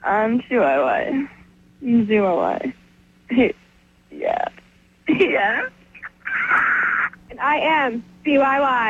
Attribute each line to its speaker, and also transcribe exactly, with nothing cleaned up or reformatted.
Speaker 1: I'm C Y Y. Z Y Y. Yeah. Yeah.
Speaker 2: And I am C Y Y.